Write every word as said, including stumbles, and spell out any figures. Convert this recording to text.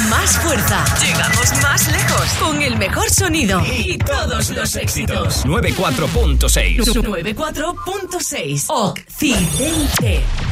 más fuerza. Llegamos más lejos. Con el mejor sonido. Y todos los éxitos. noventa y cuatro punto seis. noventa y cuatro punto seis. Occidente.